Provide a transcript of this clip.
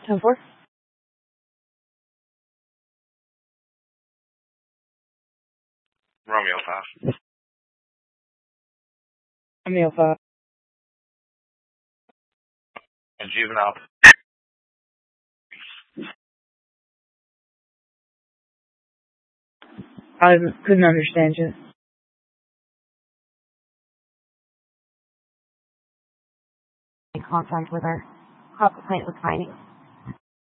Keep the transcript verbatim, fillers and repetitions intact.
ten four. Romeo five. Romeo five. And Juvenile. I couldn't understand you. In contact with her. Copper plate was finding.